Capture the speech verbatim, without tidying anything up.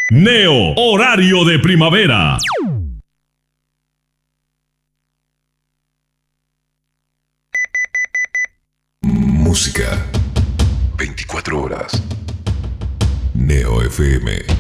Neo, horario de primavera. Música veinticuatro horas. Neo F M.